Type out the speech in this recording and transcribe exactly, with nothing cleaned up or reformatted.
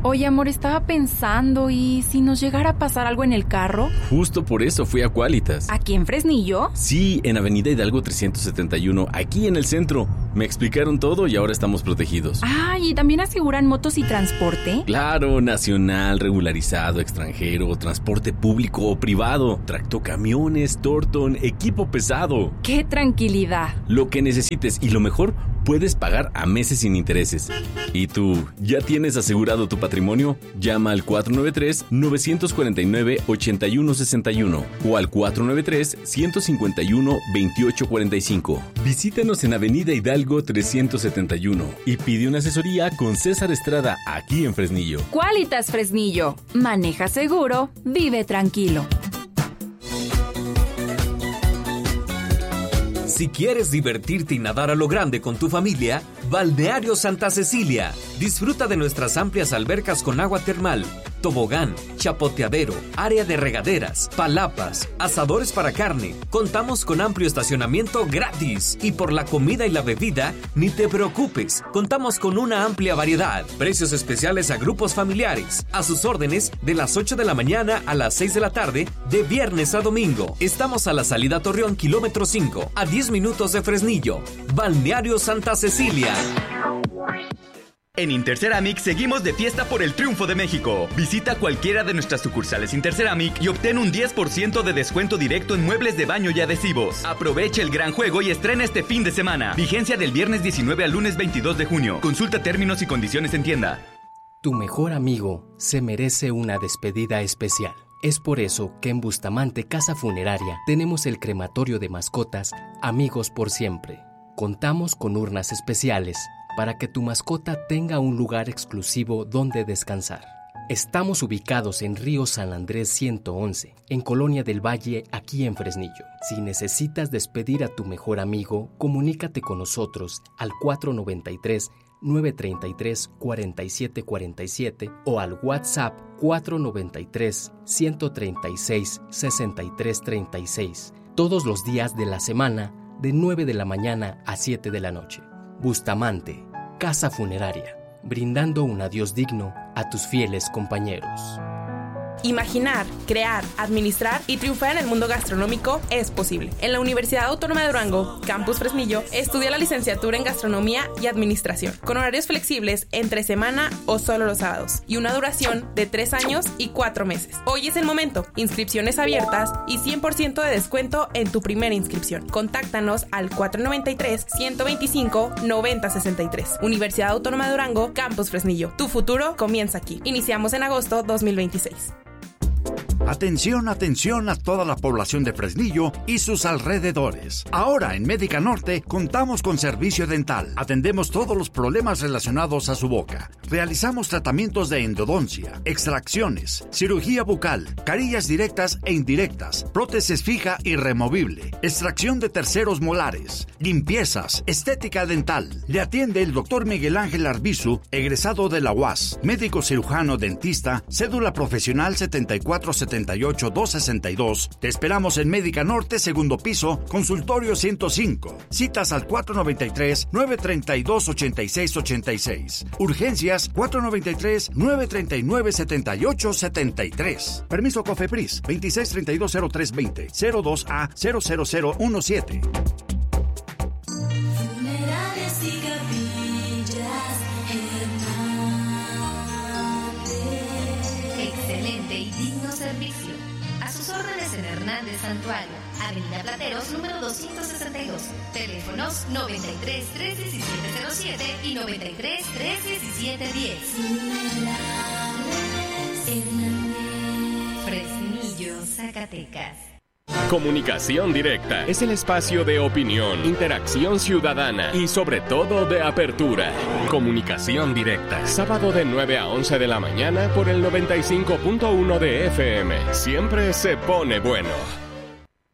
Oye, amor, estaba pensando, ¿y si nos llegara a pasar algo en el carro? Justo por eso fui a Quálitas. ¿Aquí en Fresnillo? Sí, en Avenida Hidalgo trescientos setenta y uno, aquí en el centro. Me explicaron todo y ahora estamos protegidos. Ah, ¿y también aseguran motos y transporte? Claro, nacional, regularizado, extranjero, transporte público o privado, tractocamiones, Torton, equipo pesado. ¡Qué tranquilidad! Lo que necesites y lo mejor, puedes pagar a meses sin intereses. ¿Y tú, ya tienes asegurado tu patrimonio? Llama al cuatro nueve tres, nueve cuatro nueve, ocho uno seis uno o al cuatro nueve tres, uno cinco uno, dos ocho cuatro cinco. Visítanos en Avenida Hidalgo trescientos setenta y uno y pide una asesoría con César Estrada aquí en Fresnillo. Quálitas Fresnillo. Maneja seguro, vive tranquilo. Si quieres divertirte y nadar a lo grande con tu familia, Balneario Santa Cecilia. Disfruta de nuestras amplias albercas con agua termal, tobogán, chapoteadero, área de regaderas, palapas, asadores para carne. Contamos con amplio estacionamiento gratis. Y por la comida y la bebida, ni te preocupes. Contamos con una amplia variedad. Precios especiales a grupos familiares. A sus órdenes de las ocho de la mañana a las seis de la tarde, de viernes a domingo. Estamos a la salida Torreón, kilómetro cinco, a diez minutos de Fresnillo. Balneario Santa Cecilia. En Interceramic seguimos de fiesta por el triunfo de México. Visita cualquiera de nuestras sucursales Interceramic y obtén un diez por ciento de descuento directo en muebles de baño y adhesivos. Aprovecha el gran juego y estrena este fin de semana. Vigencia del viernes diecinueve al lunes veintidós de junio. Consulta términos y condiciones en tienda. Tu mejor amigo se merece una despedida especial. Es por eso que en Bustamante Casa Funeraria tenemos el crematorio de mascotas Amigos por Siempre. Contamos con urnas especiales para que tu mascota tenga un lugar exclusivo donde descansar. Estamos ubicados en Río San Andrés ciento once, en Colonia del Valle, aquí en Fresnillo. Si necesitas despedir a tu mejor amigo, comunícate con nosotros al cuatro nueve tres, nueve tres tres, cuatro siete cuatro siete o al WhatsApp cuatro nueve tres, uno tres seis, seis tres tres seis, todos los días de la semana, de nueve de la mañana a siete de la noche. Bustamante, Casa Funeraria, brindando un adiós digno a tus fieles compañeros. Imaginar, crear, administrar y triunfar en el mundo gastronómico es posible. En la Universidad Autónoma de Durango, Campus Fresnillo, estudia la licenciatura en Gastronomía y Administración, con horarios flexibles entre semana o solo los sábados, y una duración de tres años y cuatro meses. Hoy es el momento. Inscripciones abiertas y cien por ciento de descuento en tu primera inscripción. Contáctanos al cuatro nueve tres, uno veinticinco, noventa sesenta y tres. Universidad Autónoma de Durango, Campus Fresnillo. Tu futuro comienza aquí. Iniciamos en agosto dos mil veintiséis. Atención, atención a toda la población de Fresnillo y sus alrededores. Ahora en Médica Norte contamos con servicio dental. Atendemos todos los problemas relacionados a su boca. Realizamos tratamientos de endodoncia, extracciones, cirugía bucal, carillas directas e indirectas, prótesis fija y removible, extracción de terceros molares, limpiezas, estética dental. Le atiende el doctor Miguel Ángel Arbizu, egresado de la U A S, médico cirujano dentista, cédula profesional setenta y cuatro setenta y ocho dos sesenta y dos. Te esperamos en Médica Norte, segundo piso, consultorio ciento cinco. Citas al cuatro nueve tres, nueve tres dos, ocho seis ocho seis. Urgencias cuatro nueve tres, nueve tres nueve, siete ocho siete tres. Permiso COFEPRIS veintiséis treinta y dos cero tres veinte, cero dos A cero cero cero uno siete. Excelente y digno servicio. A sus órdenes en Hernández Santuario, Avenida Plateros, número doscientos sesenta y dos. Teléfonos noventa y tres, tres diecisiete cero siete y noventa y tres, tres diecisiete diez. Fresnillo, Zacatecas. Comunicación Directa es el espacio de opinión, interacción ciudadana y sobre todo de apertura. Comunicación Directa, sábado de nueve a once de la mañana por el noventa y cinco punto uno de F M. Siempre se pone bueno.